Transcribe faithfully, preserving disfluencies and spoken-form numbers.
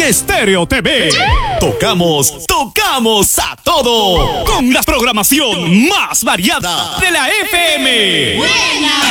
Estéreo T V. Tocamos, tocamos a todo. Con la programación más variada de la F M. ¡Buena!